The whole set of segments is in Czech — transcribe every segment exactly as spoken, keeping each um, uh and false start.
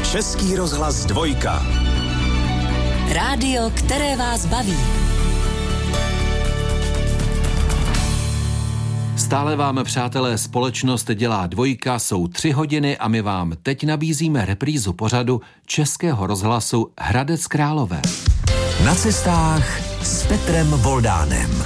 Český rozhlas dvojka. Rádio, které vás baví. Stále vám, přátelé, společnost dělá dvojka, jsou tři hodiny a my vám teď nabízíme reprízu pořadu Českého rozhlasu Hradec Králové. Na cestách s Petrem Voldánem.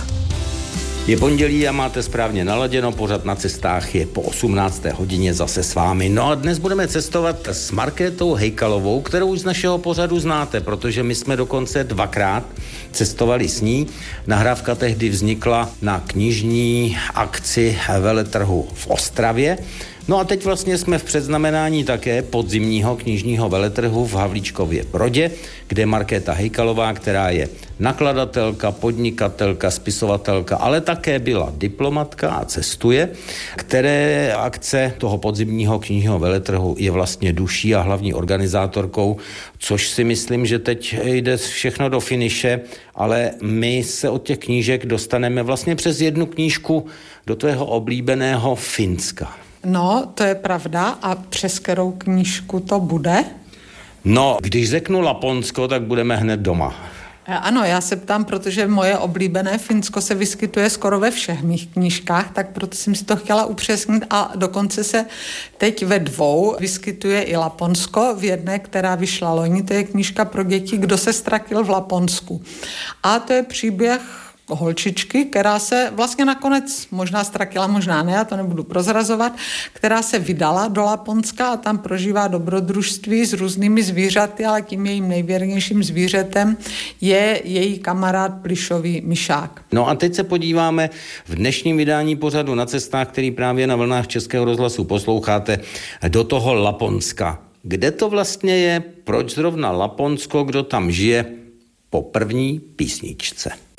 Je pondělí a máte správně naladěno, pořad Na cestách je po osmnácté hodině zase s vámi. No a dnes budeme cestovat s Markétou Hejkalovou, kterou už z našeho pořadu znáte, protože my jsme dokonce dvakrát cestovali s ní. Nahrávka tehdy vznikla na knižní akci veletrhu v Ostravě. No a teď vlastně jsme v předznamenání také podzimního knižního veletrhu v Havlíčkově Brodě, kde Markéta Hejkalová, která je nakladatelka, podnikatelka, spisovatelka, ale také byla diplomatka a cestuje, které akce toho podzimního knižního veletrhu je vlastně duší a hlavní organizátorkou, což si myslím, že teď jde všechno do finiše, ale my se od těch knížek dostaneme vlastně přes jednu knížku do tvého oblíbeného Finska. No, to je pravda. A přes kterou knížku to bude? No, když řeknu Laponsko, tak budeme hned doma. Ano, já se ptám, protože moje oblíbené Finsko se vyskytuje skoro ve všech mých knížkách, tak proto jsem si to chtěla upřesnit a dokonce se teď ve dvou vyskytuje i Laponsko, v jedné, která vyšla loni, to je knížka pro děti Kdo se ztratil v Laponsku. A to je příběh holčičky, která se vlastně nakonec možná ztratila, možná ne, já to nebudu prozrazovat, která se vydala do Laponska a tam prožívá dobrodružství s různými zvířaty, ale tím jejím nejvěrnějším zvířetem je její kamarád plišový myšák. No a teď se podíváme v dnešním vydání pořadu Na cestách, který právě na vlnách Českého rozhlasu posloucháte, do toho Laponska. Kde to vlastně je, proč zrovna Laponsko, kdo tam žije, po první písničce.